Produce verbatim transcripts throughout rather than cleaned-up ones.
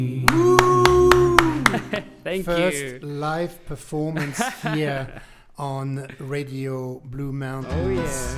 Thank First you. live performance here on Radio Blue Mountains. Oh yeah.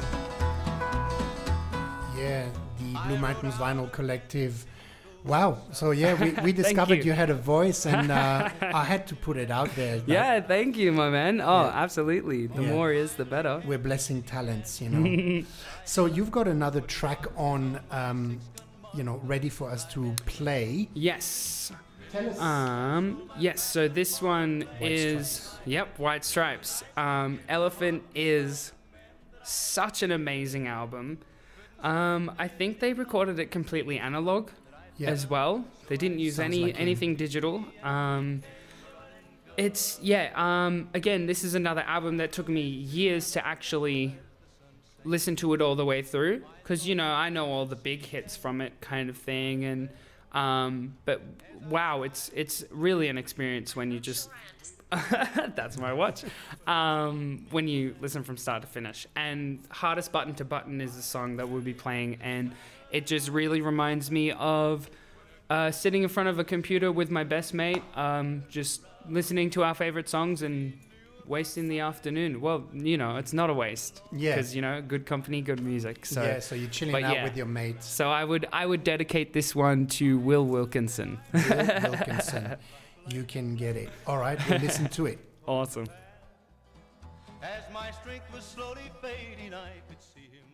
Yeah, the Blue Mountains Vinyl Collective. Wow. So yeah, we, we discovered you. you. had a voice, and uh, I had to put it out there. that Yeah, thank you, my man. Oh, Yeah. absolutely. The Yeah. more is, the better. We're blessing talents, you know. So you've got another track on, um, you know, ready for us to play. Yes. Tell us. Um. Yes. So this one White is Stripes. yep, White Stripes. Um, Elephant is such an amazing album. Um, I think they recorded it completely analog Yeah. as well. They didn't use Sounds any like him. anything digital. Um, it's yeah. Um, again, this is another album that took me years to actually listen to it all the way through, because you know I know all the big hits from it, kind of thing, and um, but wow, it's it's really an experience when you just that's my watch. Um, when you listen from start to finish. And Hardest Button to Button is the song that we'll be playing, and it just really reminds me of uh, sitting in front of a computer with my best mate, um, just listening to our favorite songs and wasting the afternoon. Well, you know, it's not a waste. Yeah. Because, you know, good company, good music. So, yeah, so you're chilling but out yeah. with your mates. so I would I would dedicate this one to Will Wilkinson. Will Wilkinson. You can get it. All right, we'll listen to it. Awesome. As my strength was slowly fading, I could see him